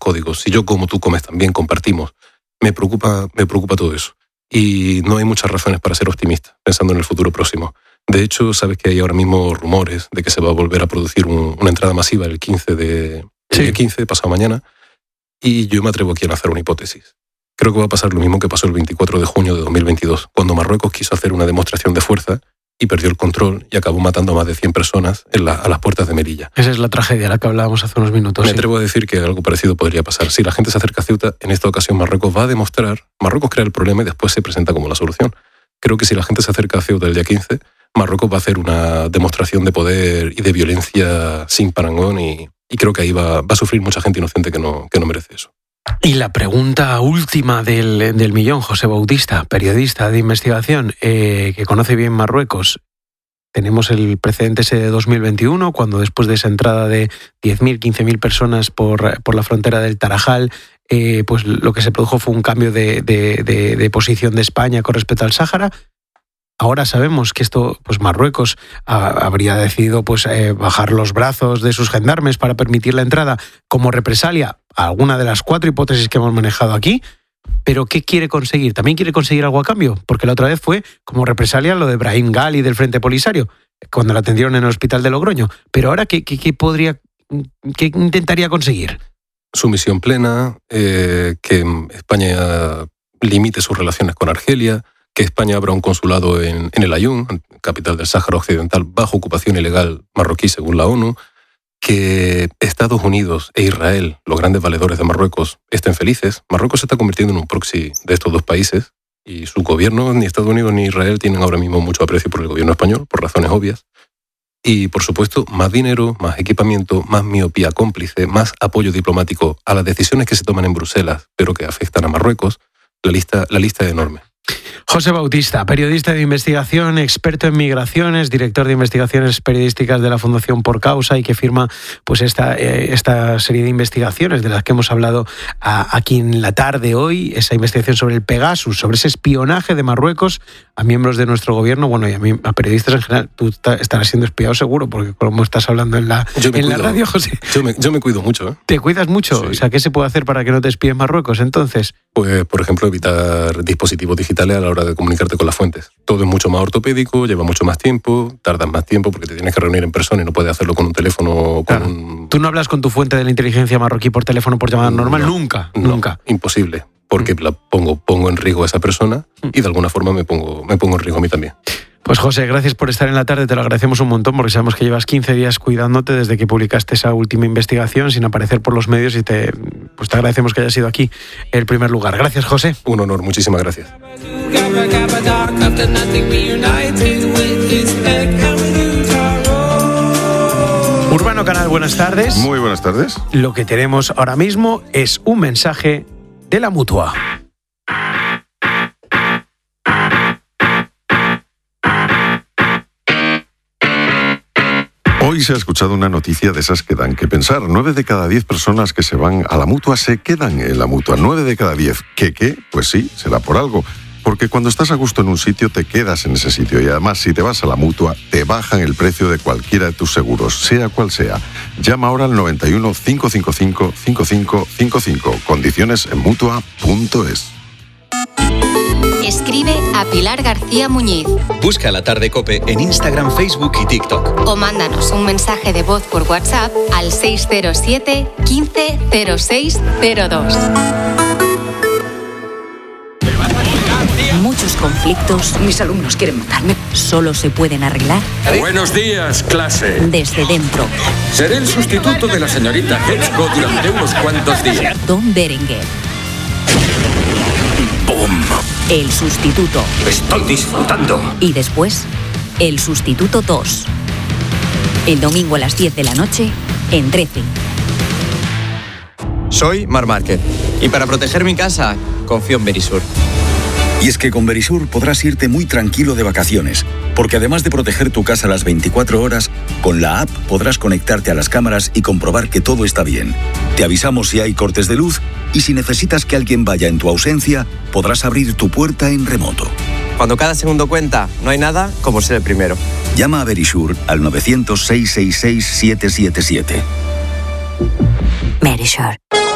códigos. Si yo como, tú comes también, compartimos. Me preocupa todo eso. Y no hay muchas razones para ser optimista, pensando en el futuro próximo. De hecho, sabes que hay ahora mismo rumores de que se va a volver a producir una entrada masiva el 15 pasado mañana, y yo me atrevo aquí a lanzar una hipótesis. Creo que va a pasar lo mismo que pasó el 24 de junio de 2022, cuando Marruecos quiso hacer una demostración de fuerza y perdió el control y acabó matando a más de 100 personas a las puertas de Melilla. Esa es la tragedia de la que hablábamos hace unos minutos. Me atrevo a decir que algo parecido podría pasar. Si la gente se acerca a Ceuta, en esta ocasión Marruecos va a demostrar, Marruecos crea el problema y después se presenta como la solución. Creo que si la gente se acerca a Ceuta el día 15, Marruecos va a hacer una demostración de poder y de violencia sin parangón, y creo que ahí va a sufrir mucha gente inocente que no merece eso. Y la pregunta última del millón, José Bautista, periodista de investigación, que conoce bien Marruecos. Tenemos el precedente ese de 2021, cuando después de esa entrada de 10.000, 15.000 personas por la frontera del Tarajal, pues lo que se produjo fue un cambio de posición de España con respecto al Sáhara. Ahora sabemos que esto, pues Marruecos habría decidido bajar los brazos de sus gendarmes para permitir la entrada como represalia a alguna de las 4 hipótesis que hemos manejado aquí. Pero ¿qué quiere conseguir? ¿También quiere conseguir algo a cambio? Porque la otra vez fue como represalia lo de Brahim Ghali del Frente Polisario, cuando la atendieron en el hospital de Logroño. Pero ahora, ¿qué intentaría conseguir? Sumisión plena, que España limite sus relaciones con Argelia, que España abra un consulado en el Aaiún, capital del Sáhara Occidental, bajo ocupación ilegal marroquí según la ONU, que Estados Unidos e Israel, los grandes valedores de Marruecos, estén felices. Marruecos se está convirtiendo en un proxy de estos dos países, y su gobierno, ni Estados Unidos ni Israel, tienen ahora mismo mucho aprecio por el gobierno español, por razones obvias. Y, por supuesto, más dinero, más equipamiento, más miopía cómplice, más apoyo diplomático a las decisiones que se toman en Bruselas, pero que afectan a Marruecos. La lista es enorme. José Bautista, periodista de investigación, experto en migraciones, director de investigaciones periodísticas de la Fundación Por Causa, y que firma pues esta serie de investigaciones de las que hemos hablado aquí en la tarde hoy, esa investigación sobre el Pegasus, sobre ese espionaje de Marruecos a miembros de nuestro gobierno, bueno, y a periodistas en general. Tú estarás siendo espiado seguro, porque como estás hablando en la radio, José. Yo me cuido mucho, ¿eh? ¿Te cuidas mucho? Sí. O sea, ¿qué se puede hacer para que no te espíen Marruecos, entonces? Pues, por ejemplo, evitar dispositivos digitales a la hora de comunicarte con las fuentes. Todo es mucho más ortopédico, lleva mucho más tiempo, tardas más tiempo porque te tienes que reunir en persona y no puedes hacerlo con un teléfono. Claro. ¿Tú no hablas con tu fuente de la inteligencia marroquí por teléfono, por llamada normal? Nunca. Imposible, porque la pongo en riesgo a esa persona y de alguna forma me pongo en riesgo a mí también. Pues José, gracias por estar en la tarde, te lo agradecemos un montón, porque sabemos que llevas 15 días cuidándote desde que publicaste esa última investigación sin aparecer por los medios, y te agradecemos que hayas sido aquí el primer lugar. Gracias, José. Un honor, muchísimas gracias. Urbano Canal, buenas tardes. Muy buenas tardes. Lo que tenemos ahora mismo es un mensaje de la Mutua. Hoy se ha escuchado una noticia de esas que dan que pensar. 9 de cada 10 personas que se van a la Mutua se quedan en la Mutua. 9 de cada 10. ¿Qué? Pues sí, será por algo. Porque cuando estás a gusto en un sitio, te quedas en ese sitio. Y además, si te vas a la Mutua, te bajan el precio de cualquiera de tus seguros, sea cual sea. Llama ahora al 91 555 5555. Condiciones en Mutua.es. Escribe a Pilar García Muñiz. Busca La Tarde COPE en Instagram, Facebook y TikTok. O mándanos un mensaje de voz por WhatsApp al 607 15 0602. Muchos conflictos, mis alumnos quieren matarme, solo se pueden arreglar. Buenos días, clase. Desde dentro. Seré el sustituto de la señorita Hetzko durante unos cuantos días. Don Berenguer. ¡Bum! El sustituto. Estoy disfrutando. Y después, el sustituto 2. El domingo a las 10 de la noche, en 13. Soy Marc Márquez. Y para proteger mi casa, confío en Verisur. Y es que con Verisur podrás irte muy tranquilo de vacaciones, porque además de proteger tu casa las 24 horas, con la app podrás conectarte a las cámaras y comprobar que todo está bien. Te avisamos si hay cortes de luz y si necesitas que alguien vaya en tu ausencia, podrás abrir tu puerta en remoto. Cuando cada segundo cuenta, no hay nada como ser el primero. Llama a Verisur al 900 666 777. Verisur.